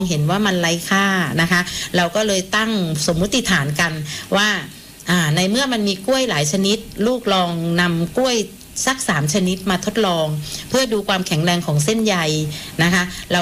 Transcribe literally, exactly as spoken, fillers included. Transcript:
เห็นว่ามันไร้ค่านะคะเราก็เลยตั้งสมมุติฐานกันว่าในเมื่อมันมีกล้วยหลายชนิดลูกลองนำกล้วยสักสามชนิดมาทดลองเพื่อดูความแข็งแรงของเส้นใยนะคะเรา